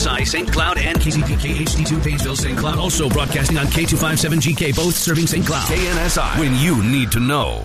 KNSI St. Cloud and KZPK HD2 Painesville St. Cloud. Also broadcasting on K257GK, both serving St. Cloud. KNSI, when you need to know.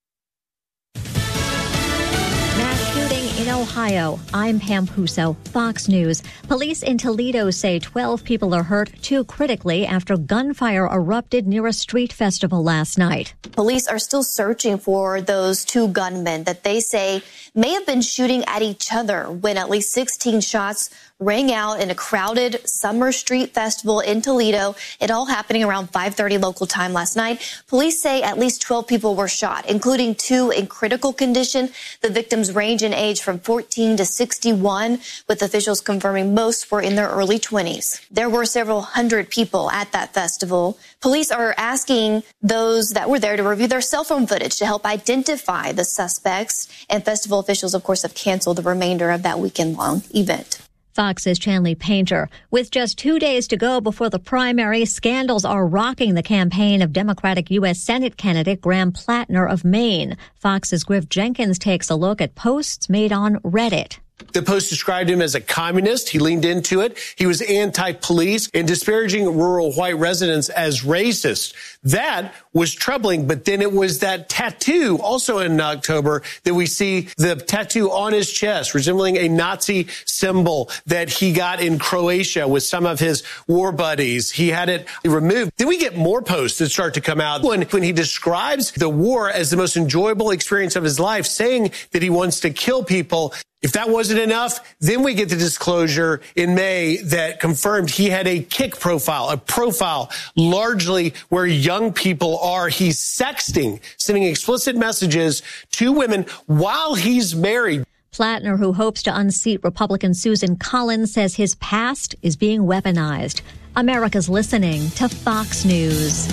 In Ohio, I'm Pam Puso, Fox News. Police in Toledo say 12 people are hurt, 2 critically, after gunfire erupted near a street festival last night. Police are still searching for those 2 gunmen that they say may have been shooting at each other when at least 16 shots rang out in a crowded summer street festival in Toledo. It all happening around 5:30 local time last night. Police say at least 12 people were shot, including 2 in critical condition. The victims range in age from 14 to 61, with officials confirming most were in their early 20s. There were several hundred people at that festival. Police are asking those that were there to review their cell phone footage to help identify the suspects. And festival officials, of course, have canceled the remainder of that weekend-long event. Fox's Chanley Painter. With just 2 days to go before the primary, scandals are rocking the campaign of Democratic U.S. Senate candidate Graham Plattner of Maine. Fox's Griff Jenkins takes a look at posts made on Reddit. The post described him as a communist. He leaned into it. He was anti-police and disparaging rural white residents as racist. That was troubling. But then it was that tattoo also in October that we see the tattoo on his chest resembling a Nazi symbol that he got in Croatia with some of his war buddies. He had it removed. Then we get more posts that start to come out when he describes the war as the most enjoyable experience of his life, saying that he wants to kill people. If that wasn't enough, then we get the disclosure in May that confirmed he had a Kik profile, a profile largely where young people are. He's sexting, sending explicit messages to women while he's married. Plattner, who hopes to unseat Republican Susan Collins, says his past is being weaponized. America's listening to Fox News.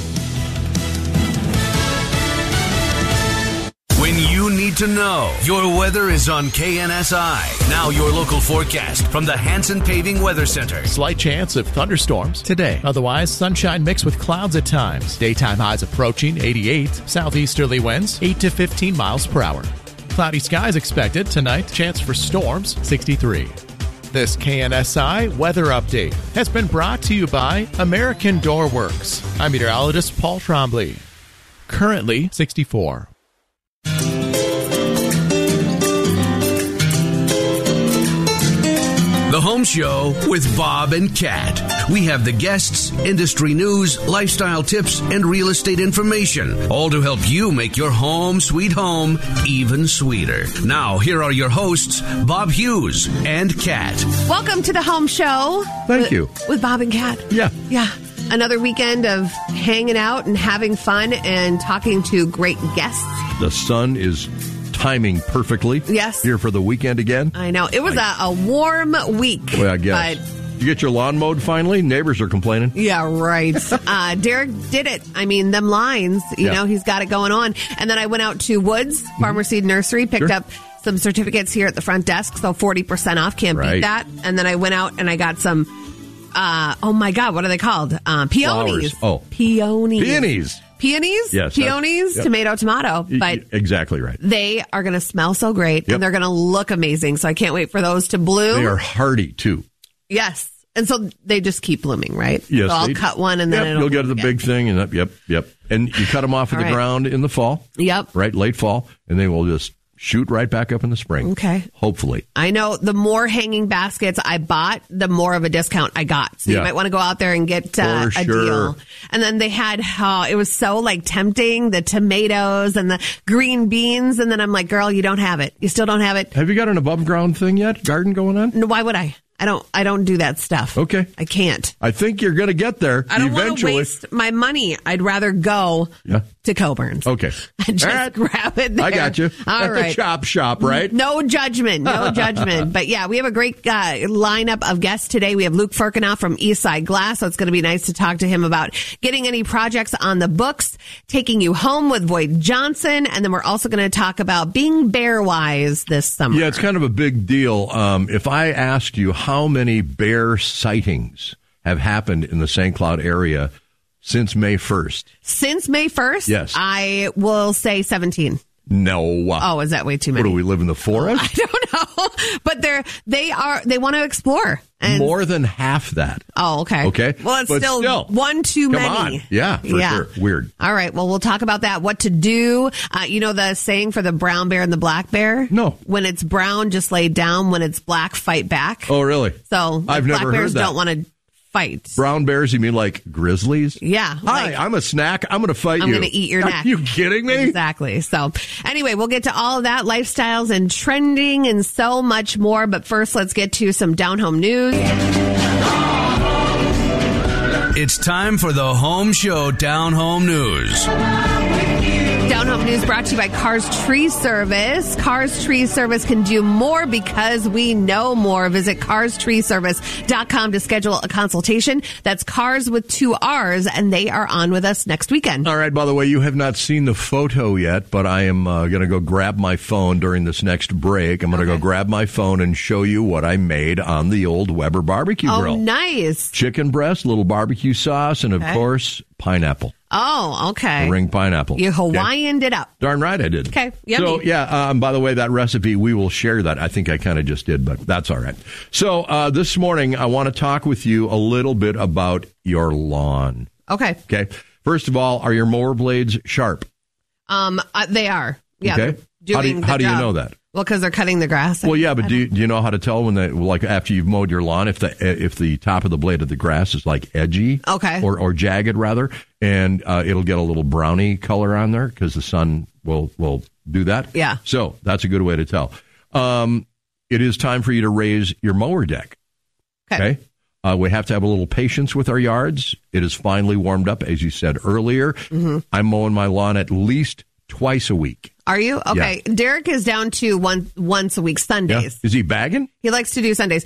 When you need to know, your weather is on KNSI. Now your local forecast from the Hanson Paving Weather Center. Slight chance of thunderstorms today. Otherwise, sunshine mixed with clouds at times. Daytime highs approaching 88. Southeasterly winds 8 to 15 miles per hour. Cloudy skies expected tonight. Chance for storms 63. This KNSI weather update has been brought to you by American Door Works. I'm meteorologist Paul Trombley. Currently 64. The Home Show with Bob and Kat. We have the guests, industry news, lifestyle tips, and real estate information, all to help you make your home sweet home even sweeter. Now, here are your hosts, Bob Hughes and Kat. Welcome to the Home Show. Thank you. With Bob and Kat. Yeah. Another weekend of hanging out and having fun and talking to great guests. The sun is timing perfectly. Yes. Here for the weekend again. I know. It was a warm week. Well, I guess. But you get your lawn mowed finally? Neighbors are complaining. Yeah, right. Derek did it. I mean, them lines, you know, he's got it going on. And then I went out to Woods Farmer Seed Nursery, picked up some certificates here at the front desk, so 40% off. Can't beat that. And then I went out and I got some, oh my God, what are they called? Peonies. Flowers. Oh. Peonies. Peonies? Yes. Peonies, tomato. But exactly right. They are going to smell so great and they're going to look amazing. So I can't wait for those to bloom. They are hardy too. Yes. And so they just keep blooming, right? Yes. So I'll cut one and then you'll get the big thing. And yep. And you cut them off of the ground in the fall. Yep. Right, late fall. And they will just shoot right back up in the spring. Okay. Hopefully. I know the more hanging baskets I bought, the more of a discount I got. So you might want to go out there and get a deal. And then they had, it was so like tempting, the tomatoes and the green beans. And then I'm like, girl, you don't have it. You still don't have it. Have you got an above ground thing yet? Garden going on? No, why would I? I don't do that stuff. Okay. I can't. I think you're going to get there I don't eventually. want to waste my money. I'd rather go to Coburn's. Okay. And just grab it there. I got you. All At right. the chop shop, right? No judgment. But yeah, we have a great lineup of guests today. We have Luke Firkinoff from Eastside Glass, so it's going to be nice to talk to him about getting any projects on the books, taking you home with Voight Johnson, and then we're also going to talk about being bear-wise this summer. Yeah, it's kind of a big deal. If I asked you how many bear sightings have happened in the St. Cloud area since May 1st? Since May 1st? Yes. I will say 17. No. Oh, is that way too many? What, do we live in the forest? I don't know. But they want to explore. And more than half that. Oh, okay. Okay. Well, it's still one too many. Come on. Yeah, for sure. Weird. All right. Well, we'll talk about that. What to do. You know the saying for the brown bear and the black bear? No. When it's brown, just lay down. When it's black, fight back. Oh, really? So I've never black bears heard that. don't want to fight. Brown bears, you mean like grizzlies? Yeah. Hi, I'm a snack. I'm going to fight I'm you. going to eat your neck. Are you kidding me? Exactly. So anyway, we'll get to all of that, lifestyles and trending and so much more. But first, let's get to some down home news. It's time for the Home Show Down Home News. Down Home News brought to you by Cars Tree Service. Cars Tree Service can do more because we know more. Visit carstreeservice.com to schedule a consultation. That's Cars with 2 R's, and they are on with us next weekend. All right, by the way, you have not seen the photo yet, but I am going to go grab my phone during this next break. I'm going to go grab my phone and show you what I made on the old Weber barbecue grill. Oh, nice. Chicken breast, little barbecue sauce, and, of course, pineapple. Oh, okay. Ring pineapple. You Hawaiianed it up. Darn right I did. Okay, yummy. So, yeah, by the way, that recipe, we will share that. I think I kind of just did, but that's all right. So this morning, I want to talk with you a little bit about your lawn. Okay. Okay. First of all, are your mower blades sharp? They are. Yeah. Okay. How do you know that? Well, because they're cutting the grass. Well, yeah, but do you know how to tell when after you've mowed your lawn, if the top of the blade of the grass is like edgy, or jagged rather, and it'll get a little browny color on there because the sun will do that. Yeah. So that's a good way to tell. It is time for you to raise your mower deck. Okay. We have to have a little patience with our yards. It is finally warmed up, as you said earlier. Mm-hmm. I'm mowing my lawn at least twice a week. Are you? Okay. Yeah. Derek is down to once a week, Sundays. Yeah. Is he bagging? He likes to do Sundays.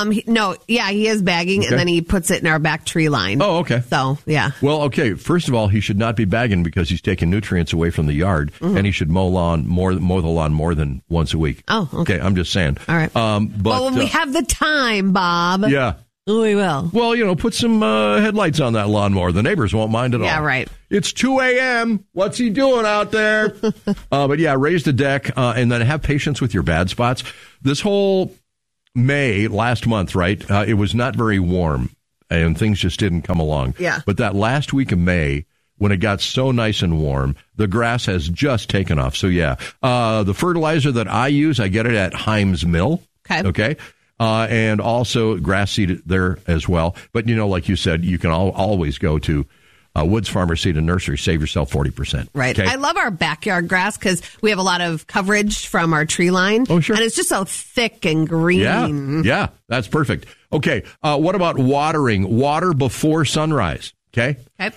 He is bagging, and then he puts it in our back tree line. Oh, okay. So, yeah. Well, okay. First of all, he should not be bagging because he's taking nutrients away from the yard, and he should mow the lawn more than once a week. Oh, okay. I'm just saying. All right. But when we have the time, Bob. Yeah. We will. Well, put some headlights on that lawnmower. The neighbors won't mind at all. Yeah, right. It's 2 a.m. What's he doing out there? But yeah, raise the deck and then have patience with your bad spots. This whole May, last month, right, it was not very warm and things just didn't come along. Yeah. But that last week of May, when it got so nice and warm, the grass has just taken off. So yeah, the fertilizer that I use, I get it at Himes Mill. Okay. And also grass seed there as well. But, like you said, you can always go to Woods Farmer Seed and Nursery. Save yourself 40%. Right. Okay? I love our backyard grass because we have a lot of coverage from our tree line. Oh, sure. And it's just so thick and green. Yeah, that's perfect. Okay. What about watering? Water before sunrise. Okay.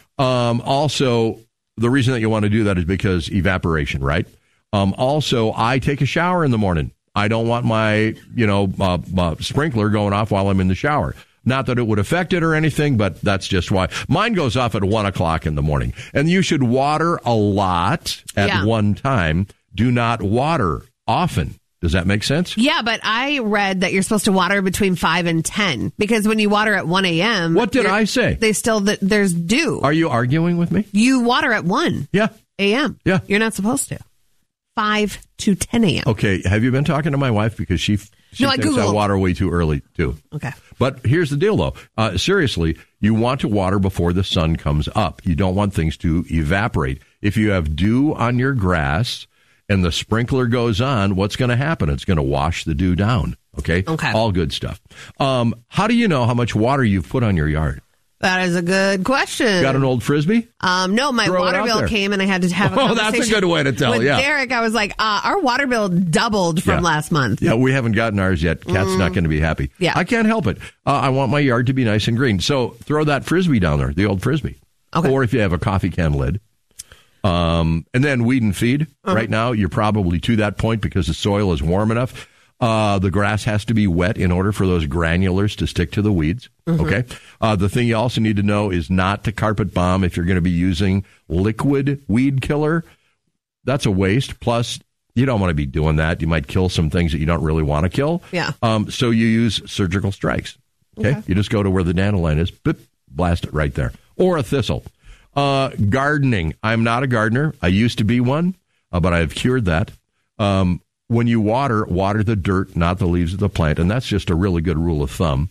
Also, the reason that you want to do that is because evaporation, right? Also, I take a shower in the morning. I don't want my, sprinkler going off while I'm in the shower. Not that it would affect it or anything, but that's just why. Mine goes off at 1 o'clock in the morning. And you should water a lot at one time. Do not water often. Does that make sense? Yeah, but I read that you're supposed to water between 5 and 10 because when you water at 1 a.m. What did I say? There's dew. Are you arguing with me? You water at 1 a.m. Yeah. You're not supposed to. 5 to 10 a.m. Okay. Have you been talking to my wife? Because she thinks I water way too early, too. Okay. But here's the deal, though. Seriously, you want to water before the sun comes up. You don't want things to evaporate. If you have dew on your grass and the sprinkler goes on, what's going to happen? It's going to wash the dew down. Okay? All good stuff. How do you know how much water you've put on your yard? That is a good question. Got an old Frisbee? No, my water bill came and I had to have a conversation. Oh, that's a good way to tell, with Derek, I was like, our water bill doubled from last month. Yeah, we haven't gotten ours yet. Cat's not going to be happy. Yeah. I can't help it. I want my yard to be nice and green. So throw that Frisbee down there, the old Frisbee. Okay. Or if you have a coffee can lid. And then weed and feed. Right now, you're probably to that point because the soil is warm enough. The grass has to be wet in order for those granulars to stick to the weeds. Okay. The thing you also need to know is not to carpet bomb if you're going to be using liquid weed killer. That's a waste. Plus, you don't want to be doing that. You might kill some things that you don't really want to kill. Yeah. So you use surgical strikes. Okay. You just go to where the dandelion is, blast it right there. Or a thistle. Gardening. I'm not a gardener. I used to be one. but I have cured that. When you water the dirt, not the leaves of the plant, and that's just a really good rule of thumb.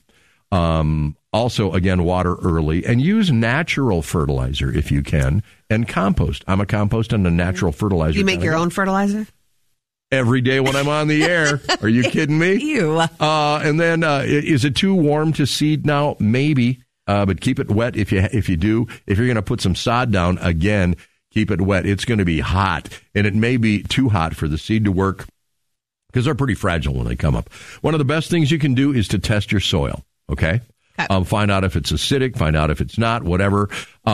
Also, again, water early and use natural fertilizer if you can, and compost. I'm a compost and a natural fertilizer. You make your own fertilizer? Every day when I'm on the air. Are you kidding me? Ew. And then, is it too warm to seed now? Maybe, but keep it wet if you do. If you're going to put some sod down, again, keep it wet. It's going to be hot, and it may be too hot for the seed to work because they're pretty fragile when they come up. One of the best things you can do is to test your soil, okay? Find out if it's acidic, find out if it's not, whatever.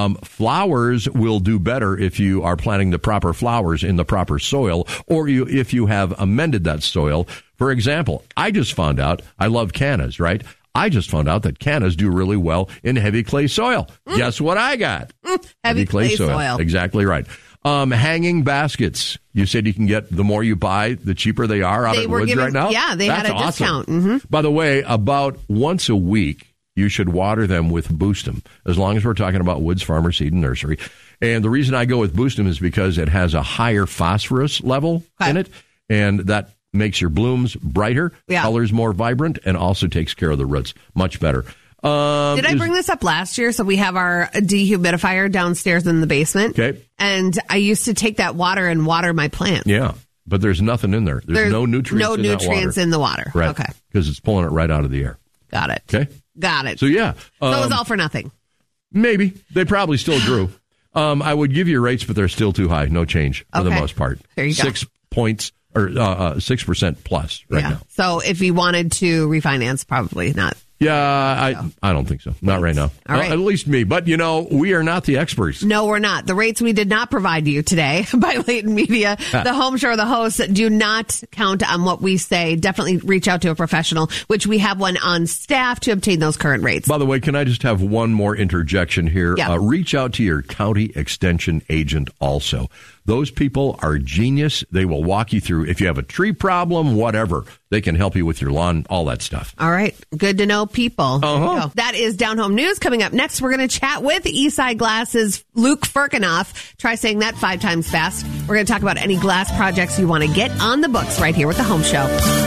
Flowers will do better if you are planting the proper flowers in the proper soil, or if you have amended that soil. For example, I just found out, I love cannas, right? I just found out that cannas do really well in heavy clay soil. Guess what I got? Heavy clay soil. Exactly right. Hanging baskets. You said you can get, the more you buy, the cheaper they are out of Woods right now? Yeah, they had a discount. Mm-hmm. By the way, about once a week, you should water them with Boostum, as long as we're talking about Woods Farmer Seed and Nursery. And the reason I go with Boostum is because it has a higher phosphorus level in it, and that makes your blooms brighter, colors more vibrant, and also takes care of the roots much better. Did I bring this up last year? So we have our dehumidifier downstairs in the basement. Okay. And I used to take that water and water my plants. Yeah, but there's nothing in there. There's no nutrients in that water. No nutrients in the water. Right. Okay. Because it's pulling it right out of the air. Got it. Okay. Got it. So, yeah. So it was all for nothing. Maybe. They probably still grew. I would give you rates, but they're still too high. No change for the most part. There you go. 6 points or 6% plus right now. So if you wanted to refinance, probably not. Yeah, I don't think so. Not right now. All right. At least me. But, we are not the experts. No, we're not. The rates we did not provide you today by Leighton Media, the home show, the hosts, do not count on what we say. Definitely reach out to a professional, which we have one on staff to obtain those current rates. By the way, can I just have one more interjection here? Yeah. Reach out to your county extension agent also. Those people are genius. They will walk you through. If you have a tree problem, whatever, they can help you with your lawn, all that stuff. All right. Good to know, people. That is Down Home News. Coming up next, we're going to chat with Eastside Glass's Luke Firkinoff. Try saying that 5 times fast. We're going to talk about any glass projects you want to get on the books right here with the Home Show.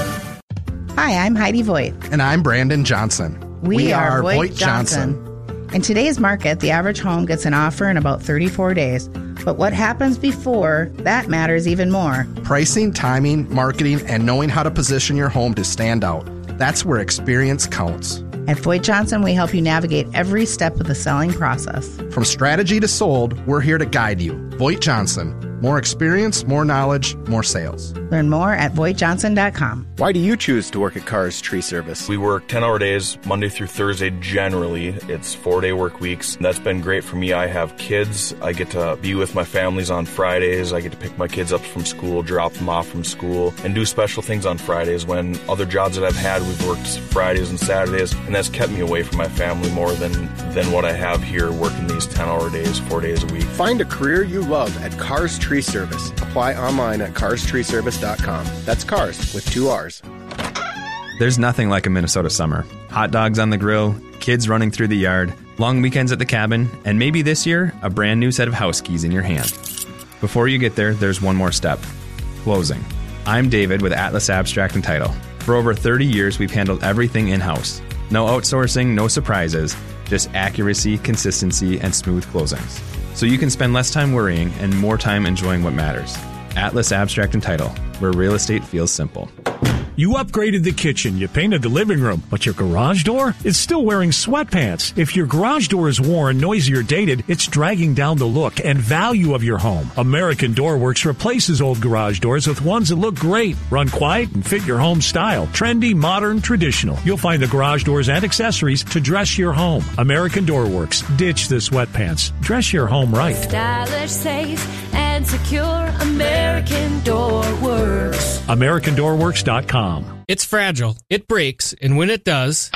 Hi, I'm Heidi Voigt. And I'm Brandon Johnson. We are Voigt Johnson. In today's market, the average home gets an offer in about 34 days. But what happens before, that matters even more. Pricing, timing, marketing, and knowing how to position your home to stand out. That's where experience counts. At Voigt Johnson, we help you navigate every step of the selling process. From strategy to sold, we're here to guide you. Voigt Johnson. More experience, more knowledge, more sales. Learn more at VoigtJohnson.com. Why do you choose to work at Cars Tree Service? We work 10-hour days, Monday through Thursday generally. It's 4-day work weeks. That's been great for me. I have kids. I get to be with my families on Fridays. I get to pick my kids up from school, drop them off from school, and do special things on Fridays. When other jobs that I've had, we've worked Fridays and Saturdays, and that's kept me away from my family more than what I have here working these 10-hour days, 4 days a week. Find a career you love at Cars Tree Service. Apply online at carstreeservice.com. That's cars with 2 R's. There's nothing like a Minnesota summer. Hot dogs on the grill, kids running through the yard, long weekends at the cabin, and maybe this year, a brand new set of house keys in your hand. Before you get there, there's one more step. Closing. I'm David with Atlas Abstract and Title. For over 30 years, we've handled everything in-house. No outsourcing, no surprises, just accuracy, consistency, and smooth closings. So you can spend less time worrying and more time enjoying what matters. Atlas Abstract and Title, where real estate feels simple. You upgraded the kitchen, you painted the living room, but your garage door is still wearing sweatpants. If your garage door is worn, noisy, or dated, it's dragging down the look and value of your home. American Door Works replaces old garage doors with ones that look great, run quiet, and fit your home style. Trendy, modern, traditional. You'll find the garage doors and accessories to dress your home. American Door Works. Ditch the sweatpants. Dress your home right. Stylish, safe, and secure. American Door Works. AmericanDoorWorks.com. It's fragile, it breaks, and when it does,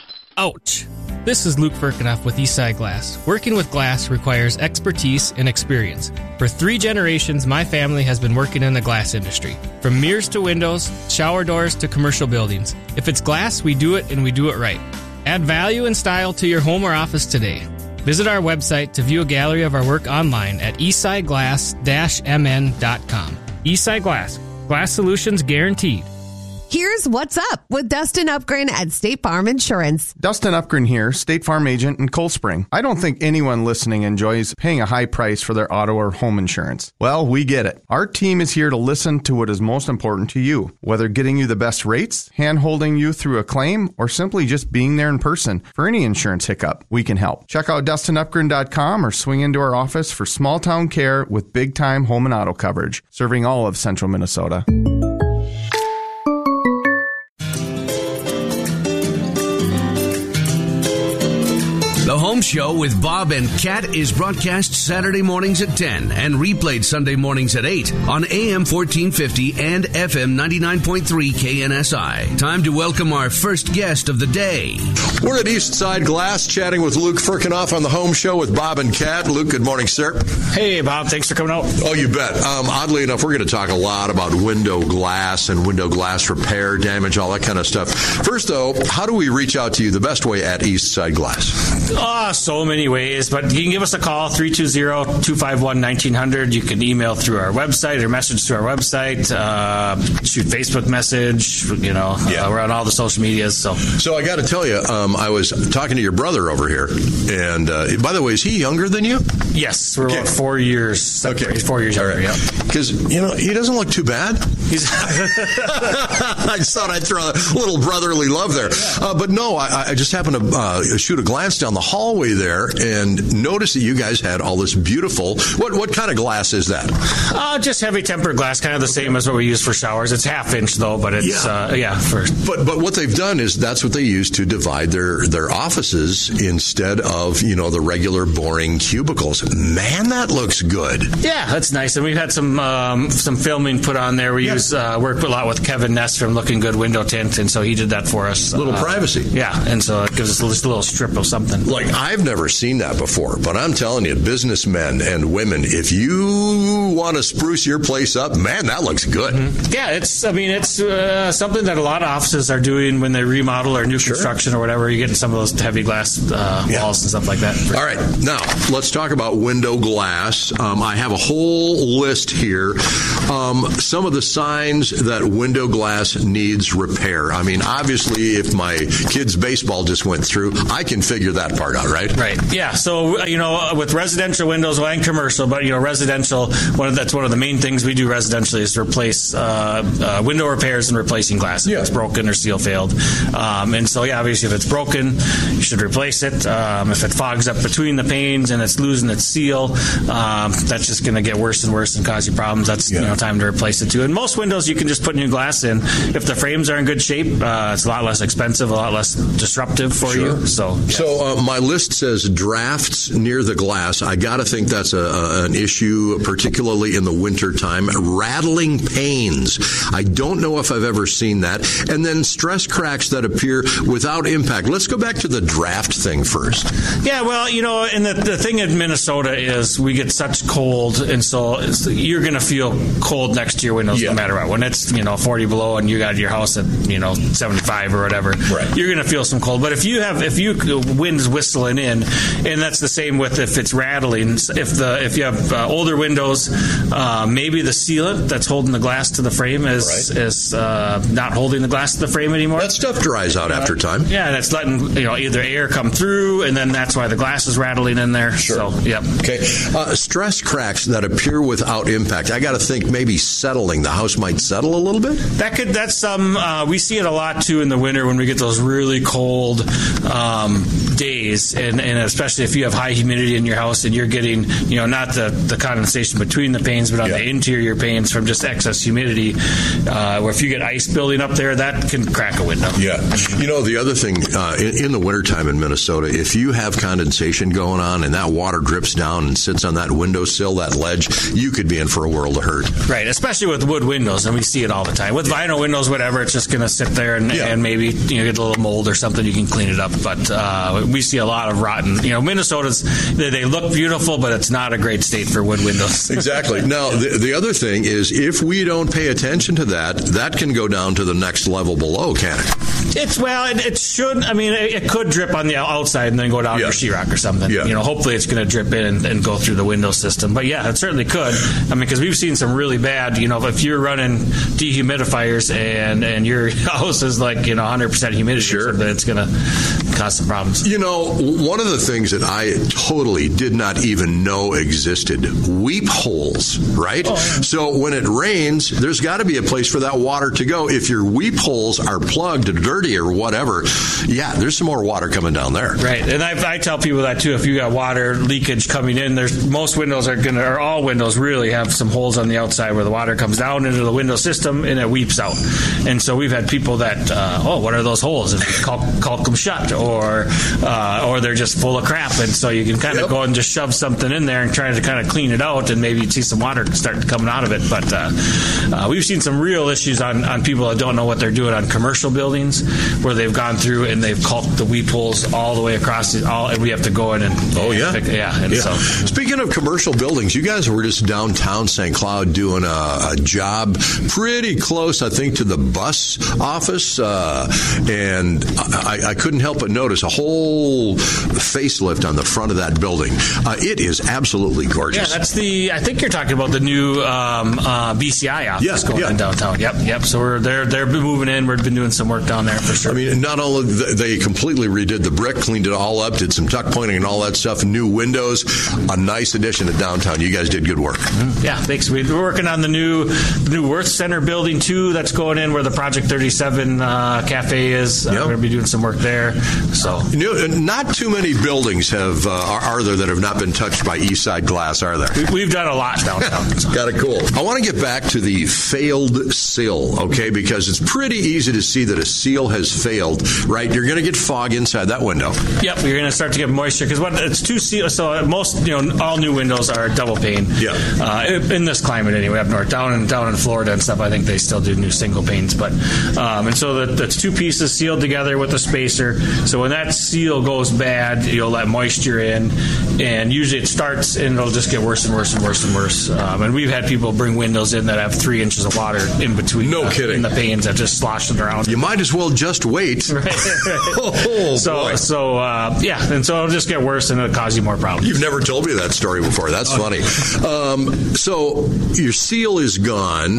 ouch. This is Luke Firkinoff with Eastside Glass. Working with glass requires expertise and experience. For 3 generations, my family has been working in the glass industry. From mirrors to windows, shower doors to commercial buildings. If it's glass, we do it and we do it right. Add value and style to your home or office today. Visit our website to view a gallery of our work online at eastsideglass-mn.com. Eastside Glass. Glass solutions guaranteed. Here's what's up with Dustin Upgren at State Farm Insurance. Dustin Upgren here, State Farm agent in Cold Spring. I don't think anyone listening enjoys paying a high price for their auto or home insurance. Well, we get it. Our team is here to listen to what is most important to you, whether getting you the best rates, hand-holding you through a claim, or simply just being there in person for any insurance hiccup. We can help. Check out DustinUpgren.com or swing into our office for small-town care with big-time home and auto coverage, serving all of central Minnesota. The Home Show with Bob and Kat is broadcast Saturday mornings at 10 and replayed Sunday mornings at 8 on AM 1450 and FM 99.3 KNSI. Time to welcome our first guest of the day. We're at Eastside Glass chatting with Luke Firkinoff on The Home Show with Bob and Kat. Luke, good morning, sir. Hey, Bob. Thanks for coming out. Oh, you bet. Oddly enough, we're going to talk a lot about window glass and window glass repair, damage, all that kind of stuff. First, though, how do we reach out to you the best way at Eastside Glass? So many ways, but you can give us a call, 320-251-1900. You can email through our website or message through our website, shoot Facebook message, we're on all the social medias. So I got to tell you, I was talking to your brother over here, and by the way, is he younger than you? Yes, we're about 4 years. Okay. He's 4 years younger, yeah. Because, he doesn't look too bad. I just thought I'd throw a little brotherly love there. But no, I just happened to shoot a glance down the hallway there and noticed that you guys had all this beautiful, what kind of glass is that? Just heavy tempered glass, kind of the same as what we use for showers. It's 1/2 inch though, but it's, But what they've done is that's what they use to divide their offices instead of, the regular boring cubicles. Man, that looks good. Yeah, that's nice. And we've had some filming put on there. We work a lot with Kevin Ness from Looking Good Window Tint, and so he did that for us. A little privacy. Yeah, and so it gives us just a little strip of something. Like, I've never seen that before, but I'm telling you, businessmen and women, if you want to spruce your place up, man, that looks good. Mm-hmm. Yeah, it's something that a lot of offices are doing when they remodel or new construction or whatever. You're getting some of those heavy glass walls and stuff like that. All right, now let's talk about window glass. I have a whole list here. Some of the signs that window glass needs repair. I mean, obviously, if my kid's baseball just went through, I can figure that part out, right? Right. Yeah. So, with residential windows and commercial, but, residential, that's one of the main things we do residentially is to replace window repairs and replacing glass if it's broken or seal failed. And so, obviously, if it's broken, you should replace it. If it fogs up between the panes and it's losing its seal, that's just going to get worse and worse and cause you problems. That's time to replace it too. And most windows you can just put new glass in. If the frames are in good shape, it's a lot less expensive, a lot less disruptive for you. So my list says drafts near the glass. I got to think that's an issue, particularly in the winter time. Rattling panes. I don't know if I've ever seen that. And then stress cracks that appear without impact. Let's go back to the draft thing first. Yeah, well, and the thing in Minnesota is we get such cold, and so you're going to feel cold next to your windows no matter what. When it's 40 below and you got your house at 75 or whatever, you're going to feel some cold. But if you wind's whistling in, and that's the same with if it's rattling. If you have older windows, maybe the sealant that's holding the glass to the frame is not holding the glass to the frame anymore. That stuff dries out after time. Yeah, that's letting either air come through, and then that's why the glass is rattling in there. Sure. So, Okay. Stress cracks that appear without impact. I got to think maybe settling. The house might settle a little bit. That's some. We see it a lot too in the winter when we get those really cold days, and especially if you have high humidity in your house and you're getting not the condensation between the panes, but on the interior panes from just excess humidity. Where if you get ice building up there, that can crack a window. Yeah. The other thing in the wintertime in Minnesota, if you have condensation going on and that water drips down and sits on that windowsill, that ledge, you could be in for a world of hurt. Right, especially with wood windows. windows, and we see it all the time. With vinyl windows, whatever, it's just going to sit there and maybe get a little mold or something. You can clean it up, but we see a lot of rotten. Minnesota's, they look beautiful, but it's not a great state for wood windows. Exactly. Now, the other thing is, if we don't pay attention to that can go down to the next level below, can it? It should. I mean, it could drip on the outside and then go down to sheetrock or something. Yeah. Hopefully it's going to drip in and go through the window system. But yeah, it certainly could. I mean, because we've seen some really bad, if you're running dehumidifiers and your house is like, 100% humidity or something, it's going to cause some problems. One of the things that I totally did not even know existed, weep holes, right? Oh, yeah. So when it rains, there's got to be a place for that water to go. If your weep holes are plugged or dirty or whatever, there's some more water coming down there. Right. And I tell people that too. If you got water leakage coming in, most windows or all windows really have some holes on the outside where the water comes down into the window system and it weeps out. And so we've had people that, what are those holes? And caulk them shut, or they're just full of crap. And so you can kind of go and just shove something in there and try to kind of clean it out, and maybe you'd see some water start coming out of it. But we've seen some real issues on people that don't know what they're doing on commercial buildings, where they've gone through and they've caulked the weep holes all the way across and we have to go in and So speaking of commercial buildings, you guys were just downtown St. Cloud doing a job pretty close, I think, to the bus office, and I couldn't help but notice a whole facelift on the front of that building. It is absolutely gorgeous. Yeah, that's I think you're talking about the new BCI office going in downtown. Yep. So they're moving in. We've been doing some work down there for sure. I mean, not only they completely redid the brick, cleaned it all up, did some tuck pointing and all that stuff, new windows, a nice addition to downtown. You guys did good work. Mm-hmm. Yeah, thanks. We're working on the new Worth Center building too. That's going in where the Project 37 cafe is. We're going to be doing some work there. So not too many buildings are there that have not been touched by Eastside Glass, are there? We've done a lot downtown. So. Got it, cool. I want to get back to the failed sill, okay? Because it's pretty easy to see that a seal has failed, right? You're going to get fog inside that window. Yep, you're going to start to get moisture because it's two seals. So most, all new windows are double pane. Yeah. In this climate anyway, up north, down in Florida and stuff, I think they still do new single panes. But and so that's two pieces sealed together with a spacer. So when that seal goes bad, you'll let moisture in, and usually it starts and it'll just get worse and worse and worse and worse. And we've had people bring windows in that have 3 inches of water in between. No kidding. In the panes that just sloshing around. You might as well just wait. Right. And so it'll just get worse and it'll cause you more problems. You've never told me that story before. That's funny. So your seal is gone,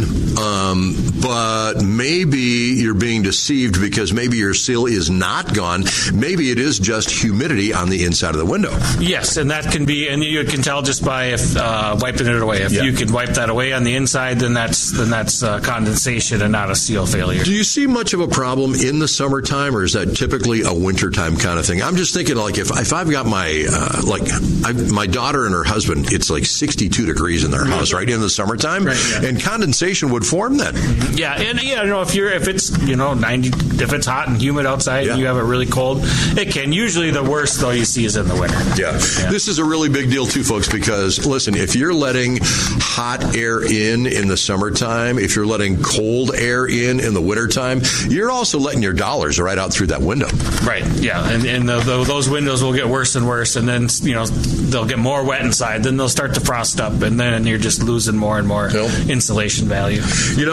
but maybe you're being deceived because maybe your seal is not gone. Maybe it is just humidity on the inside of the window. Yes, and that can be, and you can tell just by wiping it away. If you can wipe that away on the inside, then that's condensation and not a seal failure. Do you see much of a problem in the summertime, or is that typically a wintertime kind of thing? I'm just thinking, like, if I've got my daughter and her husband, it's like 62 degrees in their house, right, in the summertime, and condensation would form then. Yeah, and if it's 90, if it's hot and humid outside and you have it really cold, it can. Usually the worst though you see is in the winter. Yeah. This is a really big deal too, folks, because listen, if you're letting hot air in the summertime, if you're letting cold air in the wintertime, you're also letting your dollars right out through that window. Right. Yeah. And those windows will get worse and worse, and then they'll get more wet inside. Then they'll start to frost up, and then you're just losing more and more insulation value.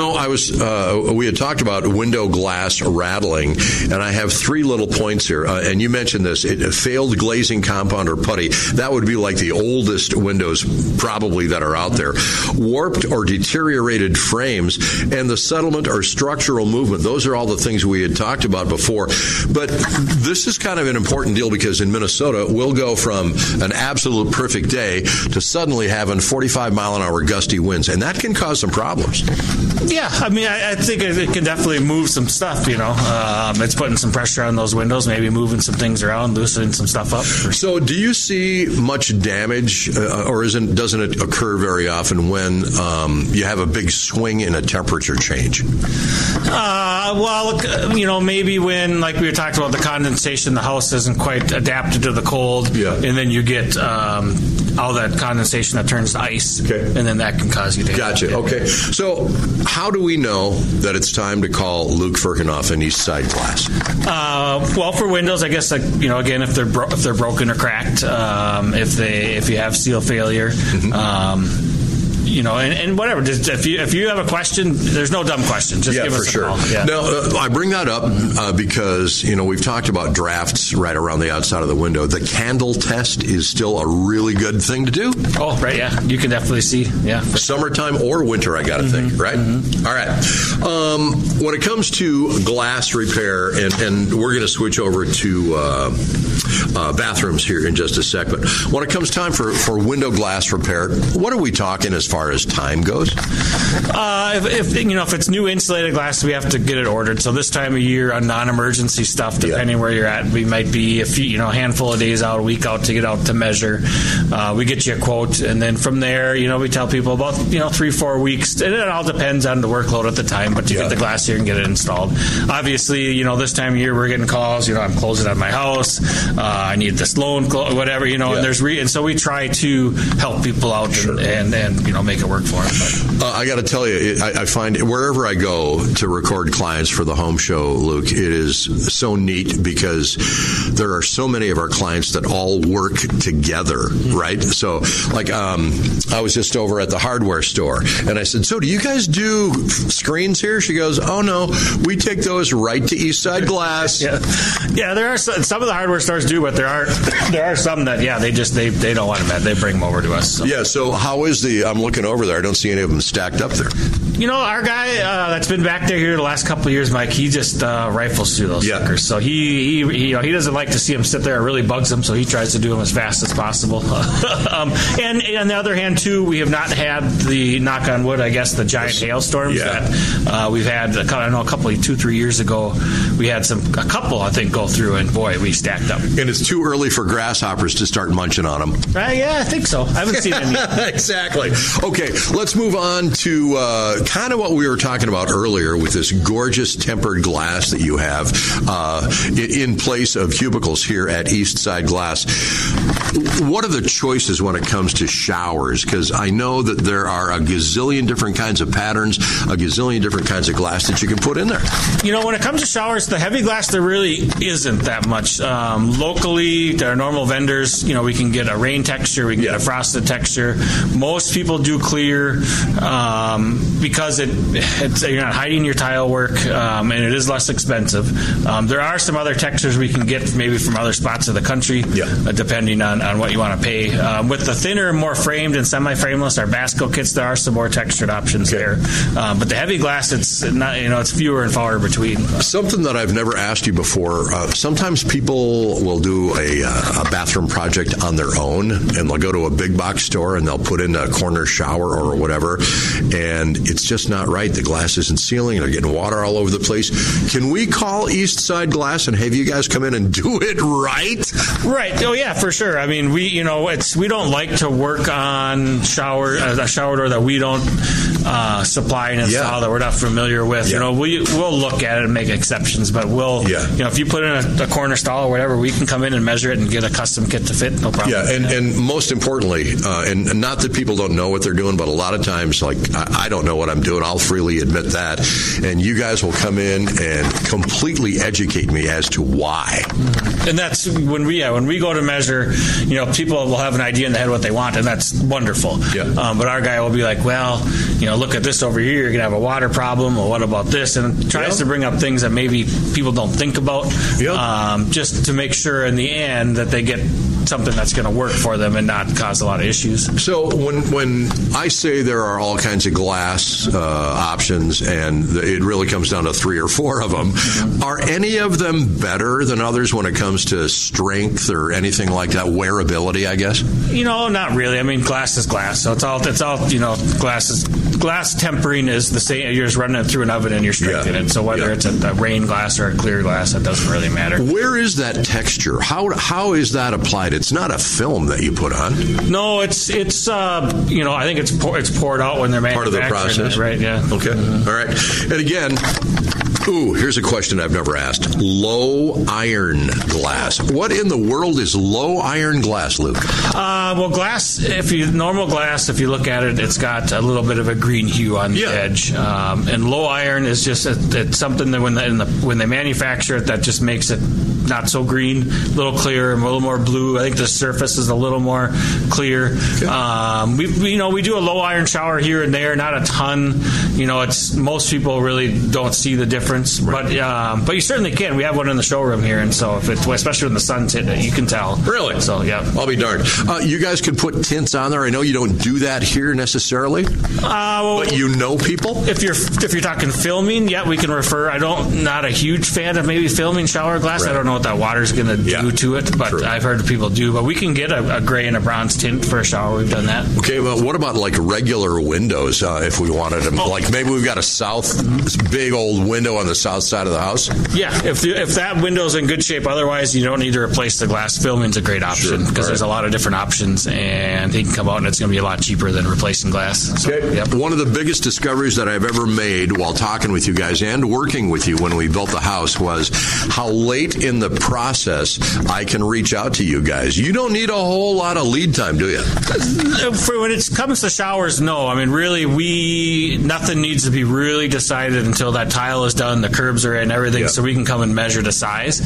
We had talked about window glass rattling, and I have 3 little points here. And you mentioned this: failed glazing compound or putty. That would be like the oldest windows probably that are out there. Warped or deteriorated frames, and the settlement or structural movement. Those are all the things we had talked about before. But this is kind of an important deal because in Minnesota, we'll go from an absolute perfect day to suddenly having 45-mile-an-hour gusty winds, and that can cause some problems. Yeah, I mean, I think it can definitely move some stuff, It's putting some pressure on those windows, maybe moving some things around, loosening some stuff up. So do you see much damage, or doesn't it occur very often when you have a big swing in a temperature change? Maybe when, like we were talking about, the condensation, the house isn't quite adapted to the cold, and then you get all that condensation that turns to ice, and then that can cause you damage. Gotcha. Okay. So how do we know that it's time to call Luke Firkinoff and Eastside Glass? Well, for windows, I guess, again, if they're broken or cracked, if you have seal failure, and whatever. Just if you have a question, there's no dumb question. Just give us a call. Yeah. Now, I bring that up because we've talked about drafts right around the outside of the window. The candle test is still a really good thing to do. Oh, right, yeah, you can definitely see. Yeah, summertime or winter, I got to think, right? All right. When it comes to glass repair, and we're going to switch over to bathrooms here in just a sec, but when it comes time for window glass repair, what are we talking as far as time goes? If it's new insulated glass, we have to get it ordered. So this time of year on non-emergency stuff, depending where you're at, we might be a handful of days out, a week out to get out to measure. We get you a quote, and then from there, we tell people about 3-4 weeks, and it all depends on the workload at the time. But to get the glass here and get it installed, obviously, this time of year we're getting calls. I'm closing at my house. I need this loan, whatever. And so we try to help people out and make it work for them. I got to tell you, I find wherever I go to record clients for the home show, Luke, it is so neat because there are so many of our clients that all work together, right? So, I was just over at the hardware store, and I said, "So, do you guys do screens here?" She goes, "Oh no, we take those right to Eastside Glass." Yeah. There are some of the hardware stores do, but there are some that they don't want them. They bring them over to us. So. Yeah. So, how is I'm looking over there. I don't see any of them stacked up there. Our guy that's been back there here the last couple of years, Mike, he just rifles through those suckers. So he doesn't like to see them sit there. It really bugs him, so he tries to do them as fast as possible. And on the other hand, too, we have not had the, knock on wood, I guess, the giant hailstorms that we've had. I know a couple, 2-3 years ago, we had a couple, I think, go through, and boy, we stacked up. And it's too early for grasshoppers to start munching on them. Yeah, I think so. I haven't seen them yet. Exactly. Okay, let's move on to kind of what we were talking about earlier with this gorgeous tempered glass that you have in place of cubicles here at Eastside Glass. What are the choices when it comes to showers? Because I know that there are a gazillion different kinds of patterns, a gazillion different kinds of glass that you can put in there. When it comes to showers, the heavy glass, there really isn't that much. Locally, there are normal vendors. We can get a rain texture, we can get a frosted texture. Most people do clear because you're not hiding your tile work, and it is less expensive. There are some other textures we can get maybe from other spots of the country, depending on what you want to pay. With the thinner, more framed and semi-frameless, our Basco kits, there are some more textured options there. But the heavy glass, it's not, it's fewer and far between. Something that I've never asked you before, sometimes people will do a bathroom project on their own, and they'll go to a big box store and they'll put in a corner shower or whatever, and it's just not right. The glass isn't sealing, they're getting water all over the place. Can we call Eastside Glass and have you guys come in and do it right? Right. Oh yeah, for sure. I mean, we don't like to work on a shower door that we don't supply and install, that we're not familiar with. We'll look at it and make exceptions, but if you put in a corner stall or whatever, we can come in and measure it and get a custom kit to fit. No problem. Yeah, and most importantly, and not that people don't know what they're doing, but a lot of times, I don't know what I'm doing. I'll freely admit that. And you guys will come in and completely educate me as to why. And that's when we go to measure, people will have an idea in their head what they want, and that's wonderful. But our guy will be like, well, look at this over here. You're going to have a water problem. Or what about this? And tries to bring up things that maybe people don't think about, just to make sure in the end that they get something that's going to work for them and not cause a lot of issues. So when I say there are all kinds of glass options, and it really comes down to 3 or 4 of them, are any of them better than others when it comes to strength or anything like that? Wearability, I guess? Not really. I mean, glass is glass. So it's all glass tempering is the same. You're just running it through an oven and you're strengthening it. So whether it's a rain glass or a clear glass, it doesn't really matter. Where is that texture? How is that applied? It's not a film that you put on. No, it's I think it's poured out when they're manufacturing. Part of the process, right? Yeah. Okay. All right. And again, Ooh, here's a question I've never asked. Low iron glass. What in the world is low iron glass, Luke? Well, glass, normal glass, if you look at it, it's got a little bit of a green hue on the edge. And low iron is just it's something that when they manufacture it, that just makes it not so green, a little clearer, a little more blue. I think the surface is a little more clear. We do a low iron shower here and there, not a ton. It's most people really don't see the difference, but you certainly can. We have one in the showroom here, and so especially when the sun's hitting it, you can tell. Really? So yeah, I'll be darned. You guys could put tints on there. I know you don't do that here necessarily, but you know people. If you're talking filming, we can refer. Not a huge fan of maybe filming shower glass. Right. I don't know what that water's going to do to it, but I've heard people do. But we can get a gray and a bronze tint for a shower. We've done that. Okay, well, what about like regular windows? If we wanted them, like maybe we've got a big old window on the south side of the house. Yeah, if that window's in good shape, otherwise you don't need to replace the glass. Filming's a great option because there's a lot of different options, and they can come out and it's going to be a lot cheaper than replacing glass. So, One of the biggest discoveries that I've ever made while talking with you guys and working with you when we built the house was how late in the process I can reach out to you guys. You don't need a whole lot of lead time, do you? For when it comes to showers, no. I mean, really, nothing needs to be really decided until that tile is done, the curbs are in, everything, so we can come and measure the size.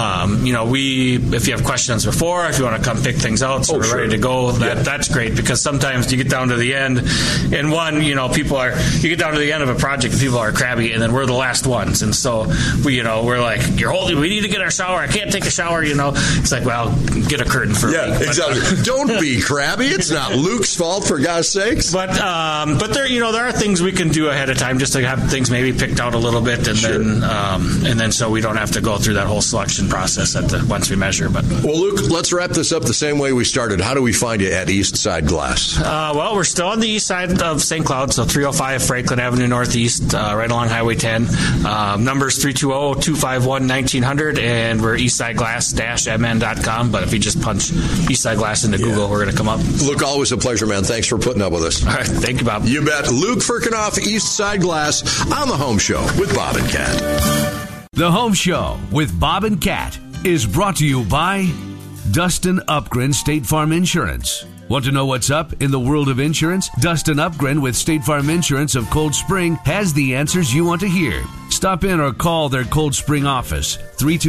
If you have questions before, if you want to come pick things out, so we're ready to go, that's great, because sometimes you get down to the end, and you get down to the end of a project and people are crabby, and then we're the last ones, and so we're like, we need to get our shower, I can't take a shower, it's like, well, get a curtain for me. Exactly. Don't be crabby. It's not Luke's fault, for God's sakes. But there are things we can do ahead of time just to have things maybe picked out a little bit, and then so we don't have to go through that whole selection process once we measure. But Luke, let's wrap this up the same way we started. How do we find you at East Side Glass? We're still on the east side of St. Cloud, so 305 Franklin Avenue Northeast, right along Highway 10. Numbers 320-251-1900, and we're eastsideglass-mn.com. But if you just punch East Side Glass into Google, we're going to come up. Luke, always a pleasure, man. Thanks for putting up with us. All right, thank you, Bob. You bet. Luke Firkinoff, East Side Glass, on The Home Show with Bob and Kat. The Home Show with Bob and Kat is brought to you by Dustin Upgren State Farm Insurance. Want to know what's up in the world of insurance? Dustin Upgren with State Farm Insurance of Cold Spring has the answers you want to hear. Stop in or call their Cold Spring office,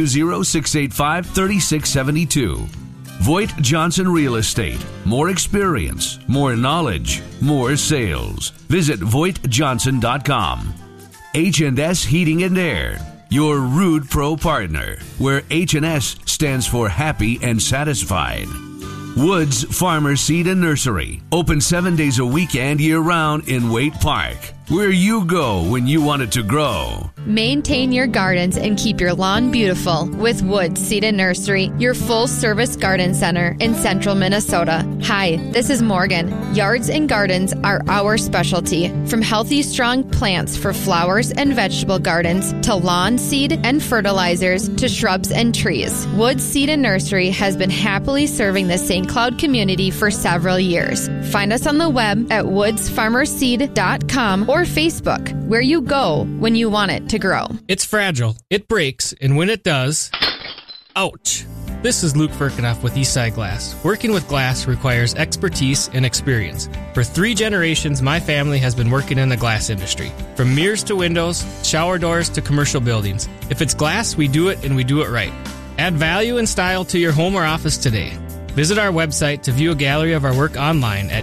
320-685-3672. Voigt Johnson Real Estate. More experience, more knowledge, more sales. Visit VoigtJohnson.com. H&S Heating and Air, your Rude Pro partner, where H&S stands for happy and satisfied. Woods Farmer Seed and Nursery, open 7 days a week and year-round in Waite Park, where you go when you want it to grow. Maintain your gardens and keep your lawn beautiful with Woods Seed and Nursery, your full-service garden center in central Minnesota. Hi, this is Morgan. Yards and gardens are our specialty. From healthy, strong plants for flowers and vegetable gardens to lawn seed and fertilizers to shrubs and trees, Woods Seed and Nursery has been happily serving the St. Cloud community for several years. Find us on the web at woodsfarmerseed.com or Facebook, where you go when you want it to grow. It's fragile, it breaks, and when it does, ouch. This is Luke Firkinoff with Eastside Glass. Working with glass requires expertise and experience. For 3 generations, my family has been working in the glass industry. From mirrors to windows, shower doors to commercial buildings. If it's glass, we do it and we do it right. Add value and style to your home or office today. Visit our website to view a gallery of our work online at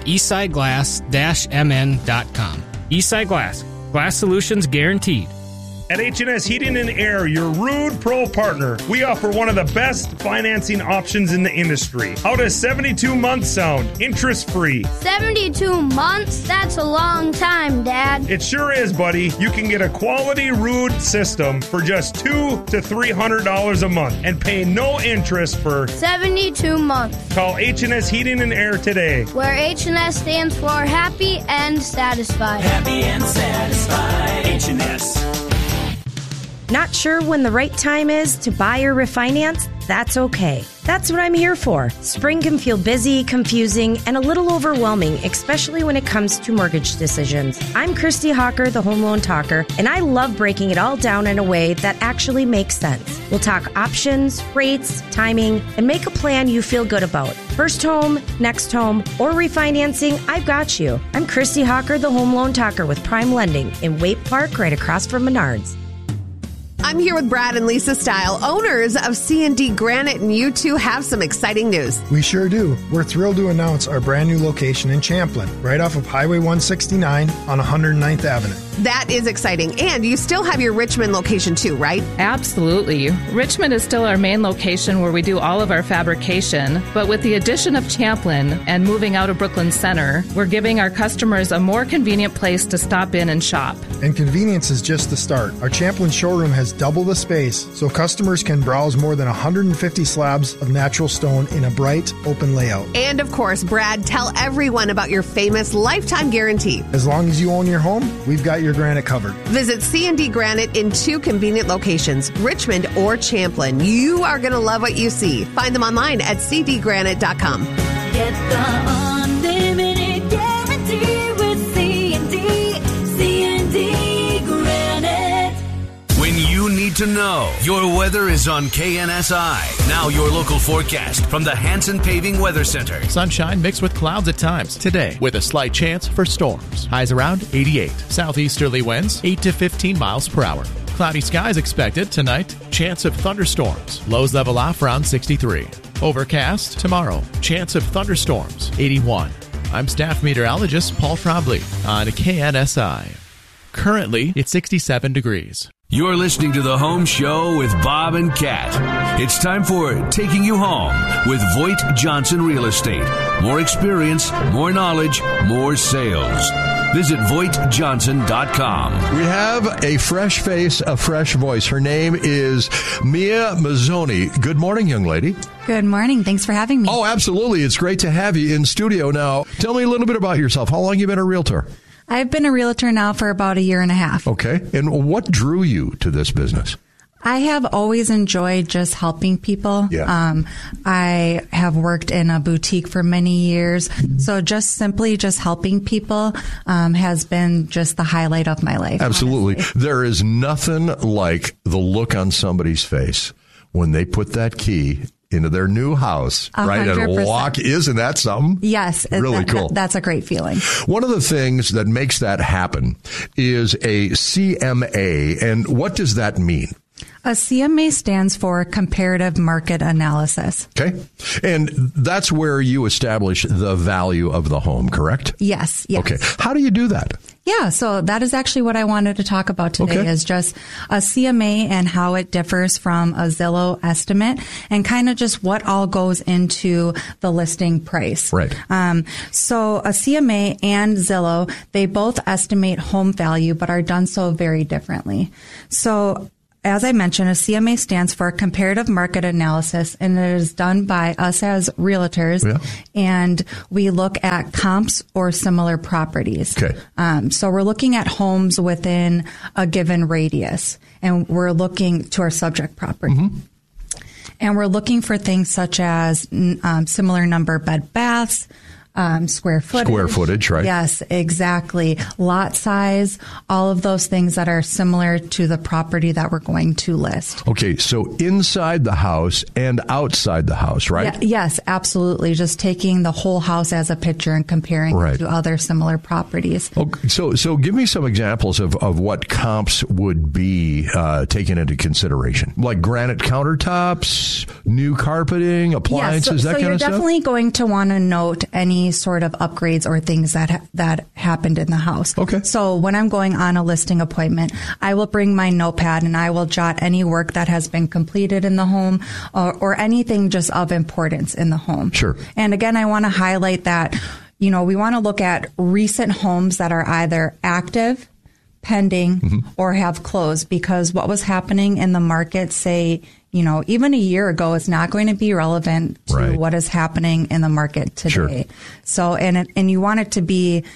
eastsideglass-mn.com. Eastside Glass. Glass solutions guaranteed. At H&S Heating and Air, your Rude Pro partner, we offer one of the best financing options in the industry. How does 72 months sound? Interest-free. 72 months? That's a long time, Dad. It sure is, buddy. You can get a quality Rude system for just $200 to $300 a month and pay no interest for 72 months. Call H&S Heating and Air today. Where H&S stands for happy and satisfied. Happy and satisfied. H&S. Not sure when the right time is to buy or refinance? that's okay. That's what I'm here for. Spring can feel busy, confusing, and a little overwhelming, especially when it comes to mortgage decisions. I'm Christy Hawker, the Home Loan Talker, and I love breaking it all down in a way that actually makes sense. We'll talk options, rates, timing, and make a plan you feel good about. First home, next home, or refinancing, I've got you. I'm Christy Hawker, the Home Loan Talker with Prime Lending in Waite Park, right across from Menards. I'm here with Brad and Lisa Stile, owners of C&D Granite, and you two have some exciting news. We sure do. We're thrilled to announce our brand new location in Champlin, right off of Highway 169 on 109th Avenue. That is exciting. And you still have your Richmond location too, right? Absolutely. Richmond is still our main location where we do all of our fabrication. But with the addition of Champlin and moving out of Brooklyn Center, we're giving our customers a more convenient place to stop in and shop. And convenience is just the start. Our Champlin showroom has double the space, so customers can browse more than 150 slabs of natural stone in a bright, open layout. And of course, Brad, tell everyone about your famous lifetime guarantee. As long as you own your home, we've got your granite covered. Visit C&D Granite in 2 convenient locations, Richmond or Champlin. You are going to love what you see. Find them online at cdgranite.com. Get the unlimited guarantee with C&D Granite. When you need to know, your weather is on KNSI. Now your local forecast from the Hanson Paving Weather Center. Sunshine mixed with clouds at times today with a slight chance for storms. Highs around 88. Southeasterly winds 8 to 15 miles per hour. Cloudy skies expected tonight. Chance of thunderstorms. Lows level off around 63. Overcast tomorrow. Chance of thunderstorms 81. I'm staff meteorologist Paul Trombley on KNSI. Currently, it's 67 degrees. You're listening to The Home Show with Bob and Kat. It's time for Taking You Home with Voight Johnson Real Estate. More experience, more knowledge, more sales. Visit VoightJohnson.com. We have a fresh face, a fresh voice. Her name is Mia Mazzoni. Good morning, young lady. Good morning. Thanks for having me. Oh, absolutely. It's great to have you in studio. Now, tell me a little bit about yourself. How long have you been a realtor? I've been a realtor now for about 1.5 years. Okay. And what drew you to this business? I have always enjoyed just helping people. Yeah. I have worked in a boutique for many years. So just simply just helping people has been just the highlight of my life. Absolutely. Honestly. There is nothing like the look on somebody's face when they put that key into their new house, 100%. right? And walk. Isn't that something? Yes. Really cool. That's a great feeling. One of the things that makes that happen is a CMA. And what does that mean? A CMA stands for Comparative Market Analysis. Okay. And that's where you establish the value of the home, correct? Yes. Yes. Okay. How do you do that? Yeah, so that is actually what I wanted to talk about today is just a CMA and how it differs from a Zillow estimate and kind of just what all goes into the listing price. Right. So a CMA and Zillow, they both estimate home value, but are done so very differently. So as I mentioned, a CMA stands for Comparative Market Analysis, and it is done by us as realtors, and we look at comps or similar properties. Okay. So we're looking at homes within a given radius, and we're looking to our subject property. Mm-hmm. And we're looking for things such as similar number bed baths, square footage. Square footage, right? Yes, exactly. Lot size, all of those things that are similar to the property that we're going to list. Okay, so inside the house and outside the house, right? Yeah, yes, absolutely. Just taking the whole house as a picture and comparing it to other similar properties. Okay, so give me some examples of what comps would be taken into consideration, like granite countertops, new carpeting, appliances, that kind of stuff? So you're definitely going to want to note any sort of upgrades or things that happened in the house. Okay. So when I'm going on a listing appointment, I will bring my notepad and I will jot any work that has been completed in the home or anything just of importance in the home. Sure. And again, I want to highlight that, we want to look at recent homes that are either active, pending, or have closed, because what was happening in the market, say, even a year ago is not going to be relevant to what is happening in the market today. Sure. So, and you want it to be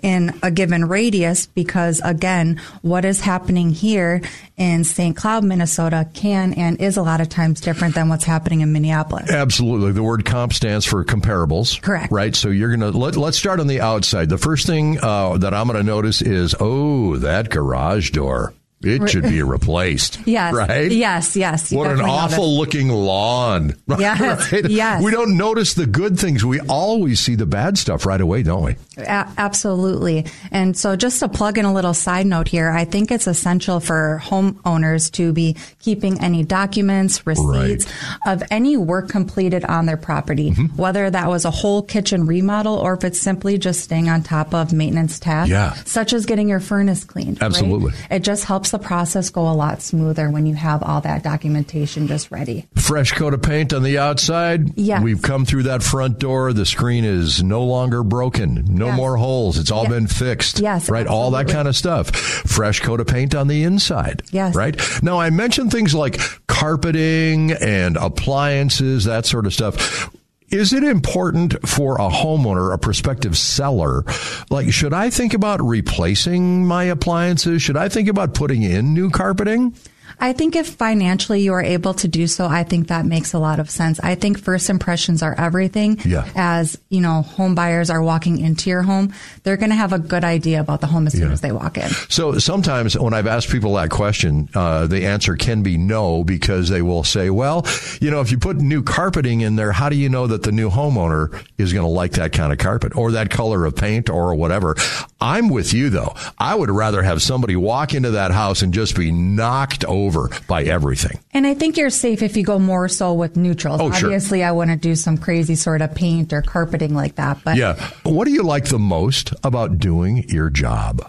in a given radius, because again, what is happening here in St. Cloud, Minnesota can and is a lot of times different than what's happening in Minneapolis. Absolutely. The word comp stands for comparables. Correct. Right? So you're going to, let's start on the outside. The first thing that I'm going to notice is, that garage door. It should be replaced. Yes. Right? Yes. What an awful looking lawn. Yes. Right? Yes. We don't notice the good things. We always see the bad stuff right away, don't we? Absolutely. And so just to plug in a little side note here, I think it's essential for homeowners to be keeping any documents, receipts of any work completed on their property, whether that was a whole kitchen remodel or if it's simply just staying on top of maintenance tasks, such as getting your furnace cleaned. Absolutely. Right? It just helps the process go a lot smoother when you have all that documentation just ready. Fresh coat of paint on the outside. Yes. We've come through that front door. The screen is no longer broken. No more holes. It's all been fixed. Yes. Right. Absolutely. All that kind of stuff. Fresh coat of paint on the inside. Yes. Right. Now, I mentioned things like carpeting and appliances, that sort of stuff. Is it important for a homeowner, a prospective seller, like, should I think about replacing my appliances? Should I think about putting in new carpeting? I think if financially you are able to do so, I think that makes a lot of sense. I think first impressions are everything. Yeah. As, home buyers are walking into your home, they're going to have a good idea about the home as soon as they walk in. So sometimes when I've asked people that question, the answer can be no, because they will say, well, if you put new carpeting in there, how do you know that the new homeowner is going to like that kind of carpet or that color of paint or whatever? I'm with you, though. I would rather have somebody walk into that house and just be knocked over by everything. And I think you're safe if you go more so with neutrals. Oh, sure. Obviously, I wouldn't do some crazy sort of paint or carpeting like that. But what do you like the most about doing your job?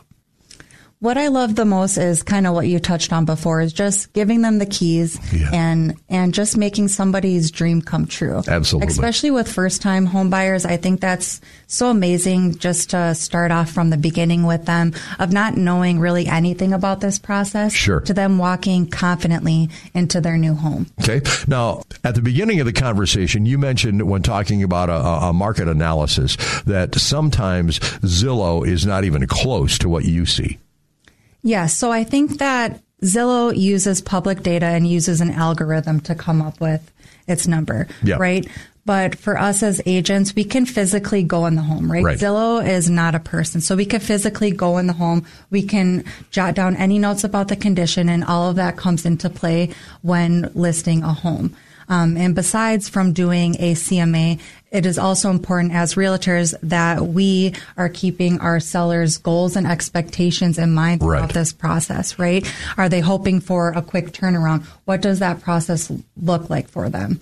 What I love the most is kind of what you touched on before, is just giving them the keys and just making somebody's dream come true. Absolutely. Especially with first-time home buyers. I think that's so amazing just to start off from the beginning with them, of not knowing really anything about this process to them walking confidently into their new home. Okay. Now, at the beginning of the conversation, you mentioned when talking about a market analysis that sometimes Zillow is not even close to what you see. Yes. So I think that Zillow uses public data and uses an algorithm to come up with its number, right? But for us as agents, we can physically go in the home, right? Zillow is not a person. So we can physically go in the home. We can jot down any notes about the condition, and all of that comes into play when listing a home. And besides from doing a CMA, it is also important as realtors that we are keeping our sellers' goals and expectations in mind throughout this process, right? Are they hoping for a quick turnaround? What does that process look like for them?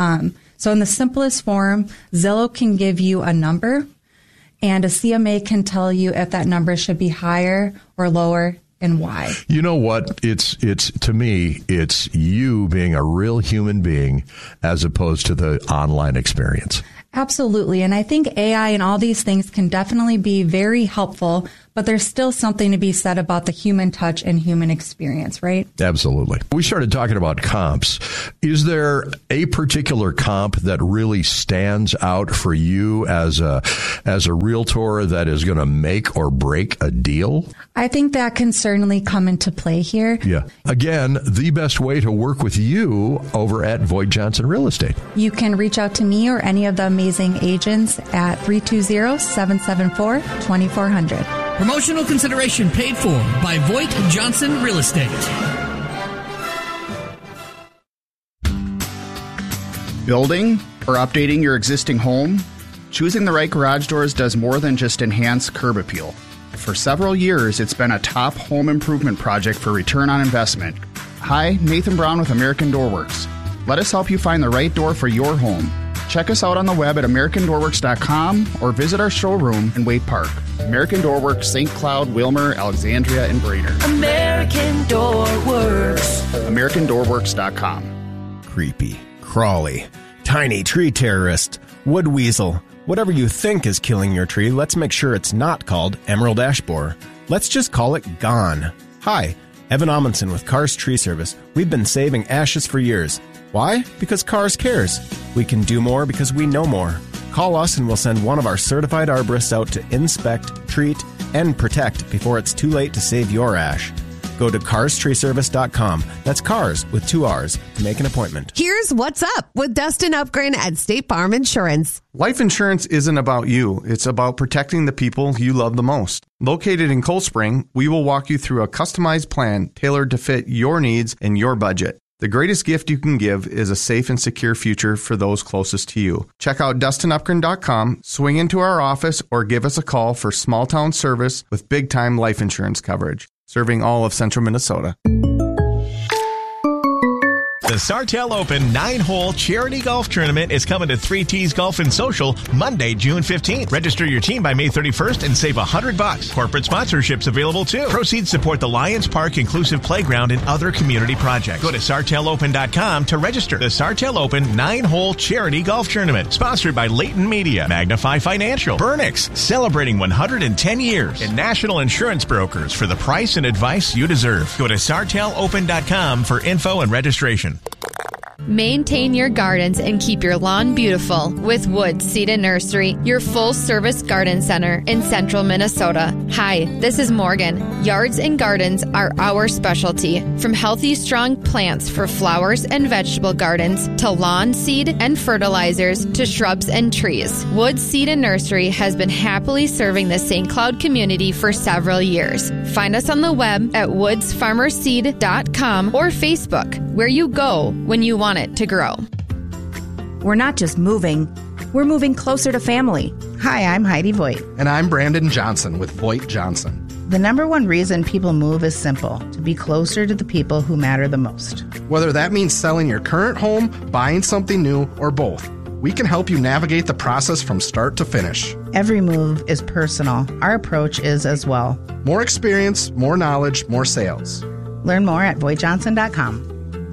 So in the simplest form, Zillow can give you a number, and a CMA can tell you if that number should be higher or lower, and why. You know what? It's to me, it's you being a real human being as opposed to the online experience. Absolutely. And I think AI and all these things can definitely be very helpful, but there's still something to be said about the human touch and human experience, right? Absolutely. We started talking about comps. Is there a particular comp that really stands out for you as a realtor that is going to make or break a deal? I think that can certainly come into play here. Yeah. Again, the best way to work with you over at Voigt Johnson Real Estate. You can reach out to me or any of the amazing agents at 320-774-2400. Promotional consideration paid for by Voigt Johnson Real Estate. Building or updating your existing home? Choosing the right garage doors does more than just enhance curb appeal. For several years, it's been a top home improvement project for return on investment. Hi, Nathan Brown with American Door Works. Let us help you find the right door for your home. Check us out on the web at AmericanDoorWorks.com or visit our showroom in Waite Park. American Door Works, St. Cloud, Wilmer, Alexandria, and Brainerd. American Door Works. AmericanDoorWorks.com. Creepy, crawly, tiny tree terrorist, wood weasel. Whatever you think is killing your tree, let's make sure it's not called emerald ash borer. Let's just call it gone. Hi, Evan Amundsen with Cars Tree Service. We've been saving ashes for years. Why? Because Cars cares. We can do more because we know more. Call us and we'll send one of our certified arborists out to inspect, treat, and protect before it's too late to save your ash. Go to carstreeservice.com. That's cars with 2 R's to make an appointment. Here's what's up with Dustin Upgren at State Farm Insurance. Life insurance isn't about you. It's about protecting the people you love the most. Located in Cold Spring, we will walk you through a customized plan tailored to fit your needs and your budget. The greatest gift you can give is a safe and secure future for those closest to you. Check out DustinUpgren.com, swing into our office, or give us a call for small town service with big-time life insurance coverage. Serving all of central Minnesota. The Sartell Open 9-hole charity golf tournament is coming to 3 T's Golf and Social Monday, June 15th. Register your team by May 31st and save $100. Corporate sponsorships available too. Proceeds support the Lions Park Inclusive Playground and other community projects. Go to SartellOpen.com to register. The Sartell Open 9-hole charity golf tournament, sponsored by Leighton Media, Magnify Financial, Burnix, celebrating 110 years, and National Insurance Brokers for the price and advice you deserve. Go to SartellOpen.com for info and registration. Maintain your gardens and keep your lawn beautiful with Woods Seed and Nursery, your full-service garden center in central Minnesota. Hi, this is Morgan. Yards and gardens are our specialty. From healthy, strong plants for flowers and vegetable gardens to lawn seed and fertilizers to shrubs and trees, Woods Seed and Nursery has been happily serving the St. Cloud community for several years. Find us on the web at woodsfarmerseed.com or Facebook, where you go when you want it to grow. We're not just moving, we're moving closer to family. Hi, I'm Heidi Voigt. And I'm Brandon Johnson with Voigt Johnson. The number one reason people move is simple: to be closer to the people who matter the most. Whether that means selling your current home, buying something new, or both, we can help you navigate the process from start to finish. Every move is personal. Our approach is as well. More experience, more knowledge, more sales. Learn more at VoigtJohnson.com.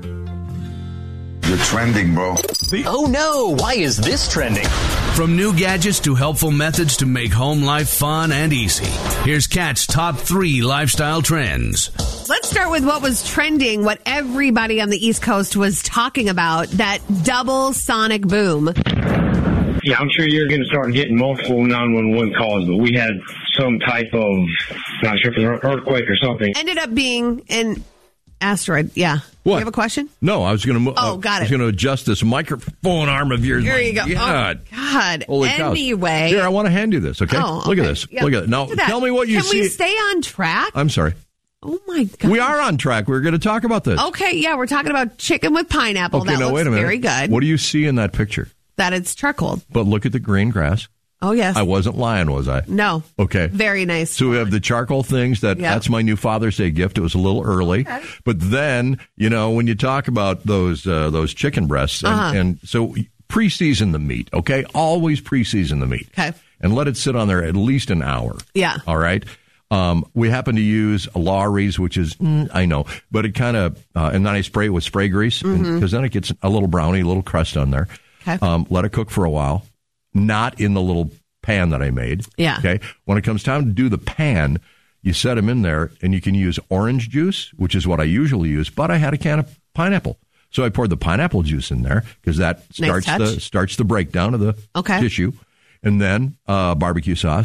You're trending, bro. Oh no, why is this trending? From new gadgets to helpful methods to make home life fun and easy, here's Kat's top 3 lifestyle trends. Let's start with what was trending, what everybody on the East Coast was talking about, that double sonic boom. Yeah, I'm sure you're going to start getting multiple 911 calls, but we had some type of, not sure if it was an earthquake or something. Ended up being an asteroid, yeah. What? You have a question? No, I was going to got it. I was going to adjust this microphone arm of yours. Here you go. God. Oh, God. Holy anyway. Here, I want to hand you this, okay? Oh, Look at this. Yeah. Look at it. Now, tell me what you see. Can we stay on track? I'm sorry. Oh, my God. We are on track. We're going to talk about this. Okay, yeah, we're talking about chicken with pineapple. Okay, that now, looks wait a minute. very good. What do you see in that picture? That it's charcoal. But look at the green grass. Oh, yes. I wasn't lying, was I? No. Okay. Very nice. So we have the charcoal things. That's my new Father's Day gift. It was a little early. Okay. But then, when you talk about those chicken breasts, and so pre-season the meat, okay? Always pre-season the meat. Okay. And let it sit on there at least an hour. Yeah. All right? We happen to use Lawry's, which is, I know, but it kind of, and then I spray it with spray grease, because then it gets a little brownie, a little crust on there. Okay. Let it cook for a while. Not in the little pan that I made. Yeah. Okay. When it comes time to do the pan, you set them in there, and you can use orange juice, which is what I usually use, but I had a can of pineapple. So I poured the pineapple juice in there because that starts the breakdown of the tissue. And then barbecue sauce.